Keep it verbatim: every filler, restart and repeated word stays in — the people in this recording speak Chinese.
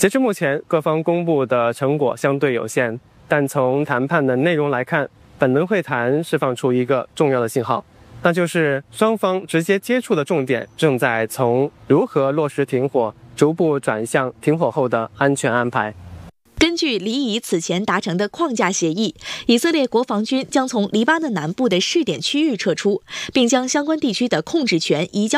截至目前，各方公布的成果相对有限，但从谈判的内容来看，本轮会谈释放出一个重要的信号，那就是双方直接接触的重点正在从如何落实停火，逐步转向停火后的安全安排。 根据黎以此前达成的框架协议，以色列国防军将从黎巴嫩南部的试点区域撤出，并将相关地区的控制权移交